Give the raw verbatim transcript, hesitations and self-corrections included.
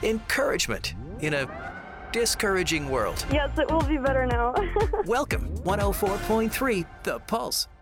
encouragement in a discouraging world. Yes, it will be better now. Welcome, one oh four point three The Pulse.